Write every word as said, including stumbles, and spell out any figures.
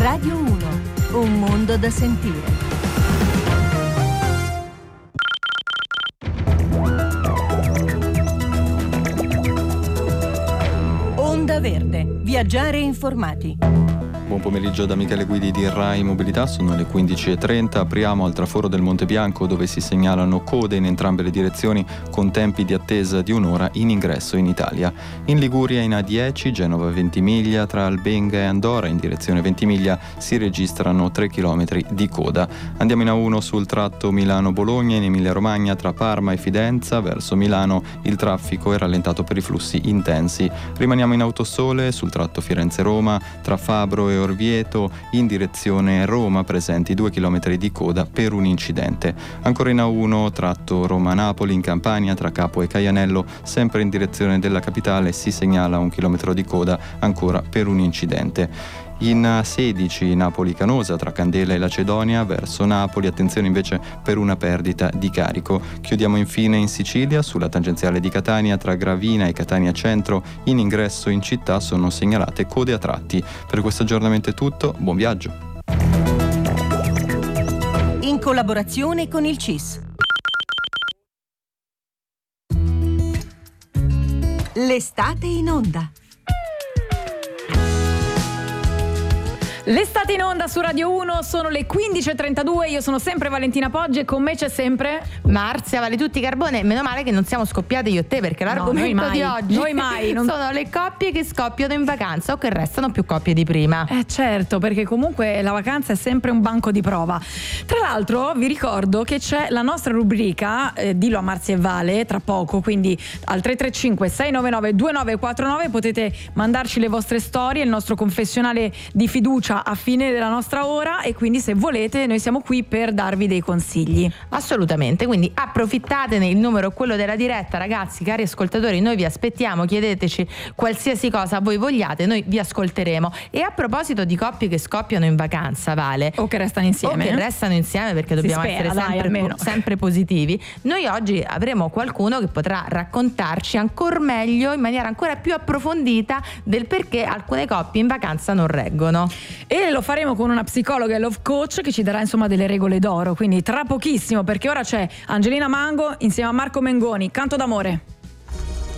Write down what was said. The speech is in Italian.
Radio uno, un mondo da sentire. Onda Verde, viaggiare informati. Buon pomeriggio da Michele Guidi di Rai Mobilità, sono le quindici e trenta, apriamo al traforo del Monte Bianco dove si segnalano code in entrambe le direzioni con tempi di attesa di un'ora in ingresso in Italia. In Liguria in A dieci, Genova Ventimiglia, tra Albenga e Andora in direzione Ventimiglia si registrano tre chilometri di coda. Andiamo in A uno sul tratto Milano-Bologna, in Emilia Romagna tra Parma e Fidenza, verso Milano il traffico è rallentato per i flussi intensi. Rimaniamo in Autosole sul tratto Firenze-Roma, tra Fabro e Orvieto in direzione Roma, presenti due chilometri di coda per un incidente. Ancora in A uno tratto Roma-Napoli in Campania tra Capo e Caianello, sempre in direzione della capitale si segnala un chilometro di coda ancora per un incidente. In A sedici Napoli-Canosa tra Candela e Lacedonia verso Napoli, attenzione invece per una perdita di carico. Chiudiamo infine in Sicilia sulla tangenziale di Catania tra Gravina e Catania Centro, in ingresso in città sono segnalate code a tratti. Per questo aggiornamento è tutto, buon viaggio. In collaborazione con il C I S. L'estate in onda. L'estate in onda su Radio uno, sono le quindici e trentadue, io sono sempre Valentina Poggi e con me c'è sempre Marzia Vale Tutti Carbone. Meno male che non siamo scoppiate io e te, perché l'argomento no, di oggi noi mai, non... sono le coppie che scoppiano in vacanza o che restano più coppie di prima. Eh certo, perché comunque la vacanza è sempre un banco di prova. Tra l'altro vi ricordo che c'è la nostra rubrica eh, Dillo a Marzia e Vale tra poco, quindi al tre tre cinque sei nove nove due nove quattro nove potete mandarci le vostre storie, il nostro confessionale di fiducia a fine della nostra ora, e quindi se volete noi siamo qui per darvi dei consigli. Assolutamente, quindi approfittatene, il numero è quello della diretta, ragazzi, cari ascoltatori, noi vi aspettiamo, chiedeteci qualsiasi cosa voi vogliate, noi vi ascolteremo. E a proposito di coppie che scoppiano in vacanza, Vale, o che restano insieme, o che restano insieme, perché dobbiamo spera, essere dai, sempre, almeno. sempre positivi, noi oggi avremo qualcuno che potrà raccontarci ancora meglio, in maniera ancora più approfondita, del perché alcune coppie in vacanza non reggono. E lo faremo con una psicologa e love coach che ci darà insomma delle regole d'oro, quindi tra pochissimo, perché ora c'è Angelina Mango insieme a Marco Mengoni, Canto d'amore.